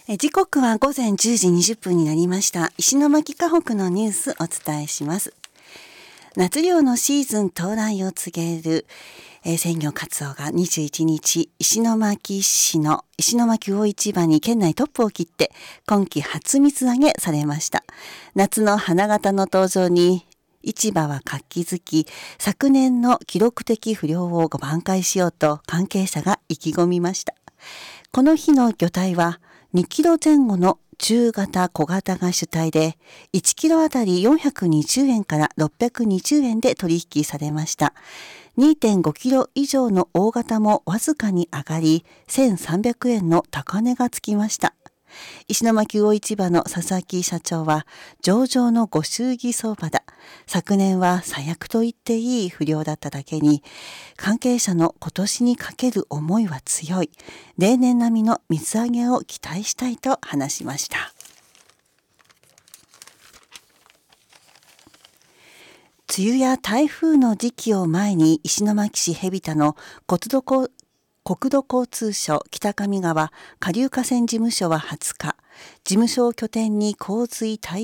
時刻は午前10時20分になりました。石巻河北のニュースお伝えします。夏漁のシーズン到来を告げる、鮮魚カツオが21日、石巻市の石巻魚市場に県内トップを切って今季初水揚げされました。夏の花形の登場に市場は活気づき、昨年の記録的不漁を挽回しようと関係者が意気込みました。この日の魚体は2キロ前後の中型小型が主体で、1キロあたり420円から620円で取引されました。2.5 キロ以上の大型もわずかに上がり、1300円の高値がつきました。石巻魚市場の佐々木社長は、上々のご祝儀相場だ。昨年は最悪と言っていい不漁だっただけに、関係者の今年にかける思いは強い。例年並みの水揚げを期待したいと話しました。梅雨や台風の時期を前に石巻市蛇田の国土交通省北上川下流河川事務所は20日、事務所を拠点に洪水対